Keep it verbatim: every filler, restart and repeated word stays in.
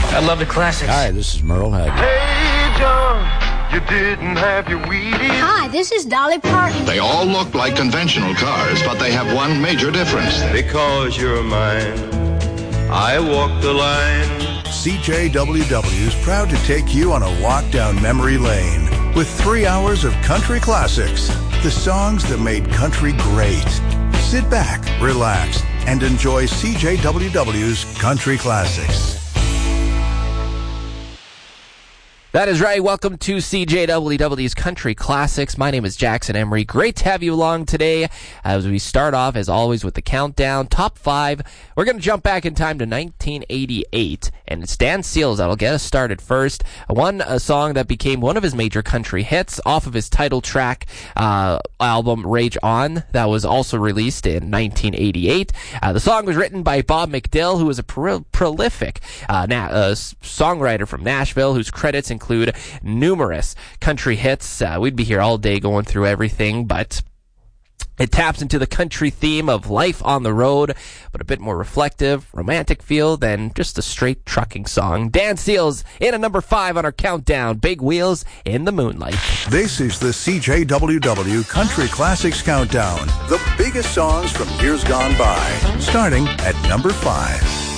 I love the classics. Hi, this is Merle Haggard. Hey, John, you didn't have your Wheaties. Hi, this is Dolly Parton. They all look like conventional cars, but they have one major difference. Because you're mine, I walk the line. C J W W is proud to take you on a walk down memory lane with three hours of country classics, the songs that made country great. Sit back, relax, and enjoy C J W W's Country Classics. That is right. Welcome to C J W W's Country Classics. My name is Jackson Emery. Great to have you along today as we start off, as always, with the countdown. Top five. We're going to jump back in time to nineteen eighty-eight, and it's Dan Seals that'll get us started first. One a song that became one of his major country hits off of his title track uh, album, Rage On, that was also released in nineteen eighty-eight. Uh, the song was written by Bob McDill, who was a pro- prolific uh, na- uh, songwriter from Nashville, whose credits include numerous country hits. Uh, we'd be here all day going through everything, but it taps into the country theme of life on the road, but a bit more reflective, romantic feel than just a straight trucking song. Dan Seals in at number five on our countdown, Big Wheels in the Moonlight. This is the C J W W Country Classics Countdown, the biggest songs from years gone by, starting at number five.